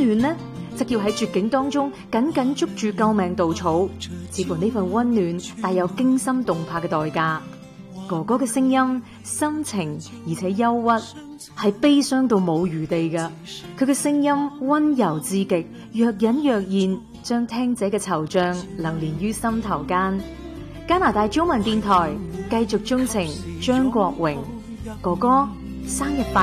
暖呢，則要喺絕境當中緊緊捉住救命稻草。似乎呢份溫暖帶有驚心動魄嘅代價。哥哥嘅聲音深情而且憂鬱，係悲傷到冇餘地嘅。佢嘅聲音溫柔至極，若隱若現，將聽者嘅惆悵流連於心頭間。加拿大中文電台繼續鍾情張國榮，哥哥生日快樂。